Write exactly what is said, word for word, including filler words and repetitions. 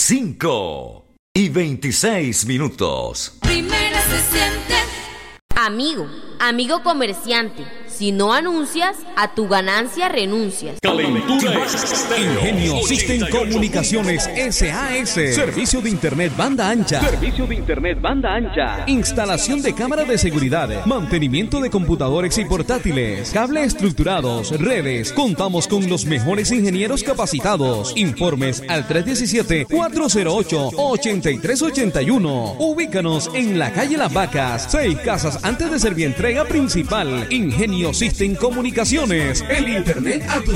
cinco y veintiséis minutos. Primera se siente. Amigo, amigo comerciante, si no anuncias, a tu ganancia renuncias. Calentura Ingenio System Comunicaciones S A S. Servicio de internet banda ancha. Servicio de internet banda ancha. Instalación de cámara de seguridad. Mantenimiento de computadores y portátiles. Cable estructurados. Redes. Contamos con los mejores ingenieros capacitados. Informes al tres uno siete, cuatro cero ocho, ocho tres ocho uno. Ubícanos en la calle Las Vacas, seis casas antes de Servientrega Principal. Ingenio System Comunicaciones. El internet a tu